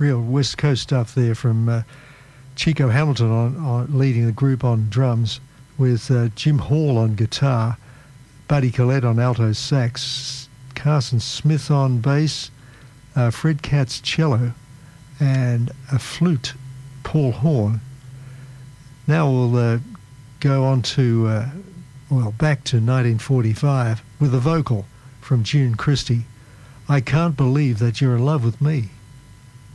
real West Coast stuff there from Chico Hamilton on leading the group on drums, with Jim Hall on guitar, Buddy Collette on alto sax, Carson Smith on bass, Fred Katz cello, and a flute, Paul Horn. Now we'll go on to, back to 1945 with a vocal from June Christie. I Can't Believe That You're in Love with Me.